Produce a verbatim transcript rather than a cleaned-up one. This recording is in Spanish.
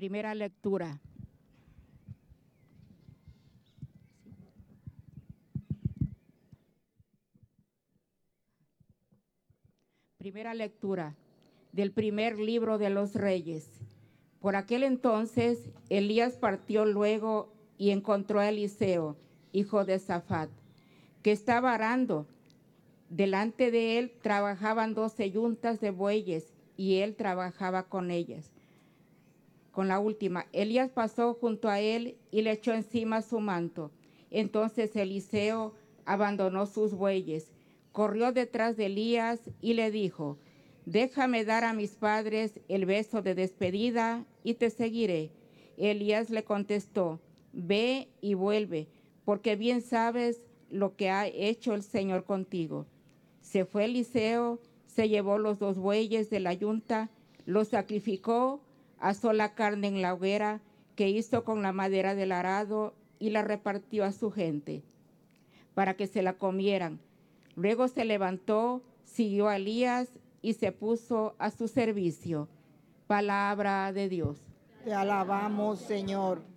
Primera lectura. Primera lectura del primer libro de los Reyes. Por aquel entonces, Elías partió luego y encontró a Eliseo, hijo de Safat, que estaba arando. Delante de él trabajaban doce yuntas de bueyes, y él trabajaba con ellas. Con la última, Elías pasó junto a él y le echó encima su manto. Entonces Eliseo abandonó sus bueyes, corrió detrás de Elías y le dijo: déjame dar a mis padres el beso de despedida y te seguiré. Elías le contestó: ve y vuelve, porque bien sabes lo que ha hecho el Señor contigo. Se fue Eliseo, se llevó los dos bueyes de la yunta, los sacrificó, asó la carne en la hoguera que hizo con la madera del arado y la repartió a su gente para que se la comieran. Luego se levantó, siguió a Elías y se puso a su servicio. Palabra de Dios. Te alabamos, Señor.